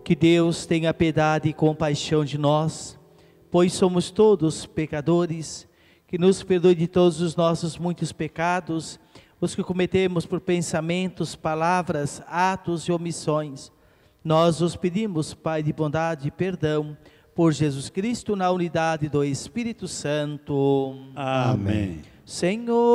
Que Deus tenha piedade e compaixão de nós, pois somos todos pecadores, que nos perdoe de todos os nossos muitos pecados, os que cometemos por pensamentos, palavras, atos e omissões. Nós os pedimos, Pai de bondade e perdão, por Jesus Cristo, na unidade do Espírito Santo. Amém. Senhor